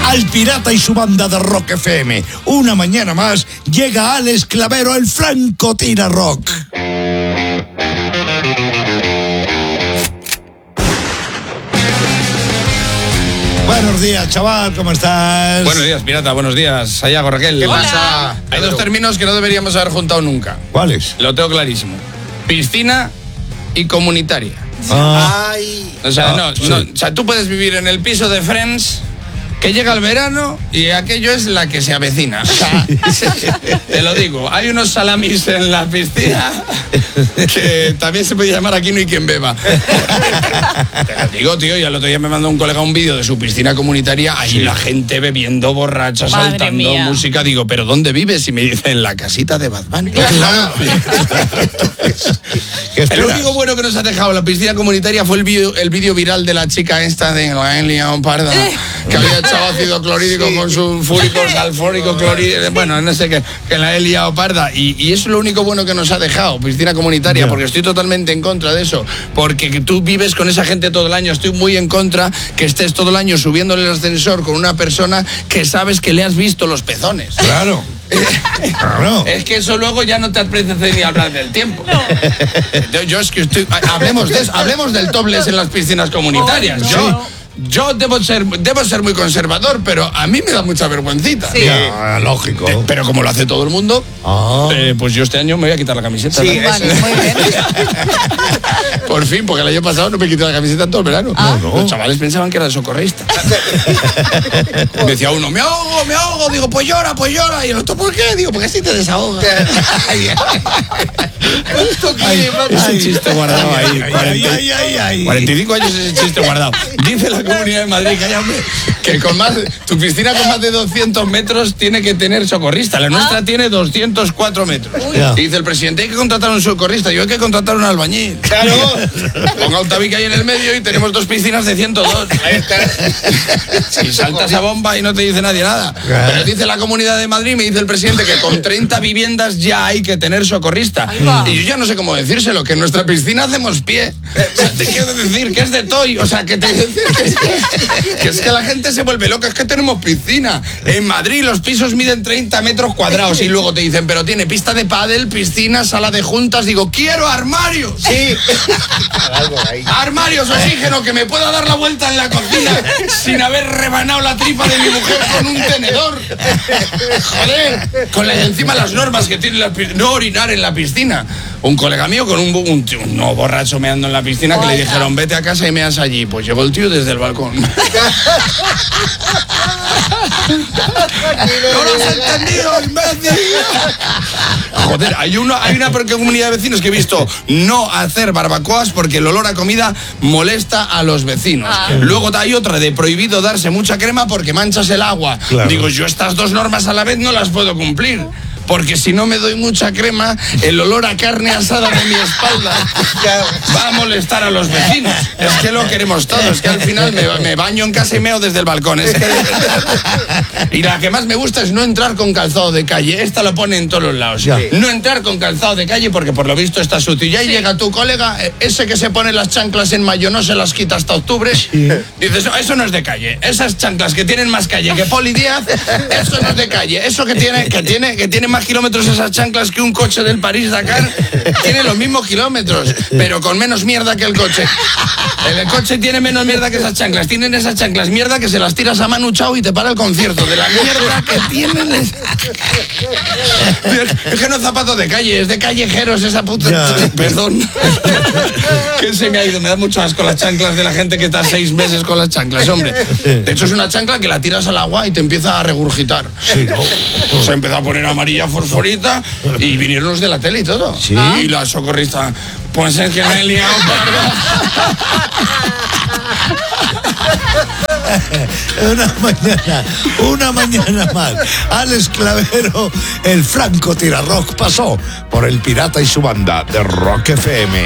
al Pirata y su banda de Rock FM. Una mañana más llega Alex Clavero, el Franco Tira Rock. Buenos días, chaval, ¿cómo estás? Buenos días, pirata, buenos días. Sayago, Raquel. ¿Qué Hola. pasa? Hay dos términos que no deberíamos haber juntado nunca. ¿Cuáles? Lo tengo clarísimo. Piscina y comunitaria. Ay. O sea, sí. o sea, tú puedes vivir en el piso de Friends, que llega el verano y aquello es la que se avecina. O sea, te lo digo, hay unos salamis en la piscina que también se puede llamar Aquí no hay quien beba. Te lo digo, tío, y al otro día me mandó un colega un vídeo de su piscina comunitaria, ahí la gente bebiendo, borracha, Madre saltando, mía. música. Digo, ¿pero dónde vives? Y me dice, en la casita de Bad Bunny. Claro. ¿Qué El esperas? único bueno que nos ha dejado la piscina comunitaria fue el vídeo viral de la chica esta de la Elia Parda, que había echado ácido clorhídrico con su fúrico, salfórico, clorhídrico, bueno, no sé qué, que la Elia Parda. Y eso es lo único bueno que nos ha dejado, piscina comunitaria, porque estoy totalmente en contra de eso, porque tú vives con esa gente todo el año. Estoy muy en contra que estés todo el año subiéndole el ascensor con una persona que sabes que le has visto los pezones. Claro. Claro. Es que eso luego ya no te apetece ni hablar del tiempo. Yo es que estoy... Hablemos de eso, hablemos del topless en las piscinas comunitarias. Yo debo ser muy conservador, pero a mí me da mucha vergüencita. Sí. Ya, lógico. Pero como lo hace todo el mundo, pues yo este año me voy a quitar la camiseta. Sí, ¿no? Vale, muy bien. Por fin, porque el año pasado no me quité la camiseta en todo el verano. no. Los chavales pensaban que era socorrista. Me decía uno, me ahogo. Digo, pues llora. Y el otro, ¿por qué? Digo, porque así te desahogas. Es un chiste guardado ahí. Ay. 45 años ese chiste guardado. Dice la Comunidad de Madrid que tu piscina con más de 200 metros tiene que tener socorrista. La nuestra tiene 204 metros. Ya. Y dice el presidente, hay que contratar un socorrista. Yo hay que contratar un albañil. Claro. Ponga un tabique ahí en el medio y tenemos dos piscinas de 102. Ahí está. Si salta esa bomba y no te dice nadie nada. Pero dice la Comunidad de Madrid, me dice el presidente que con 30 viviendas ya hay que tener socorrista. va. Y yo ya no sé cómo decírselo, que en nuestra piscina hacemos pie. O sea, te quiero decir que es de toy. O sea, que es que la gente se vuelve loca. Es que tenemos piscina. En Madrid los pisos miden 30 metros cuadrados y luego te dicen, pero tiene pista de pádel, piscina, sala de juntas. Digo, quiero armarios. Sí. Algo ahí. Armarios, oxígeno, que me pueda dar la vuelta en la cocina sin haber rebanado la tripa de mi mujer con un tenedor. Joder, con encima las normas que tiene no orinar en la piscina. Un colega mío con un no, borracho meando en la piscina, que le dijeron, vete a casa y meas allí. Pues llegó el tío desde el balcón. ¡No lo has entendido, imbécil! Joder, hay una comunidad de vecinos que he visto no hacer barbacoas porque el olor a comida molesta a los vecinos. Luego hay otra de prohibido darse mucha crema porque manchas el agua. Claro. Digo, yo estas dos normas a la vez no las puedo cumplir. Porque si no me doy mucha crema, el olor a carne asada de mi espalda va a molestar a los vecinos. Es que lo queremos todos. Es que al final me baño en casa y meo desde el balcón. Y la que más me gusta es no entrar con calzado de calle. Esta lo pone en todos los lados. Ya. No entrar con calzado de calle porque por lo visto está sucio. Y ahí llega tu colega, ese que se pone las chanclas en mayo, no se las quita hasta octubre. Dices, eso no es de calle. Esas chanclas que tienen más calle que Poli Díaz, eso no es de calle. Eso que tiene más kilómetros esas chanclas que un coche del París-Dakar, tiene los mismos kilómetros, pero con menos mierda que el coche. El coche tiene menos mierda que esas chanclas. Tienen esas chanclas mierda que se las tiras a Manu Chao y te para el concierto. De la mierda que tienen. Es que no es zapato de calle, es de callejeros esa puta. Ya. Perdón. Que se me ha ido. Me da mucho asco las chanclas de la gente que está 6 meses con las chanclas, hombre. De hecho, es una chancla que la tiras al agua y te empieza a regurgitar. Sí, ¿no? Se empezó a poner amarilla fosforita y vinieron los de la tele y todo. Sí. Y la socorrista, pues es que me he liado, parda. Una mañana más. Alex Clavero, el Franco Tira Rock, pasó por el Pirata y su banda de Rock FM.